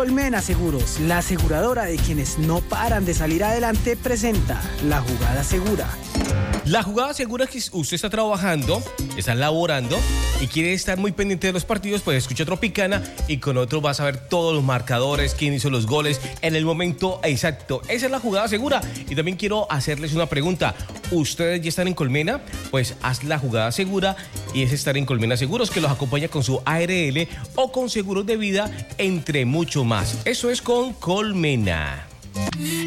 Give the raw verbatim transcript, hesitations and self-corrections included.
Colmena Seguros, la aseguradora de quienes no paran de salir adelante, presenta La Jugada Segura. La jugada segura es que usted está trabajando, está laborando y quiere estar muy pendiente de los partidos, pues escucha Tropicana y con otro vas a ver todos los marcadores, quién hizo los goles en el momento exacto. Esa es la jugada segura. Y también quiero hacerles una pregunta. ¿Ustedes ya están en Colmena? Pues haz la jugada segura y es estar en Colmena Seguros, que los acompaña con su A R L o con seguros de vida, entre mucho más. Eso es con Colmena.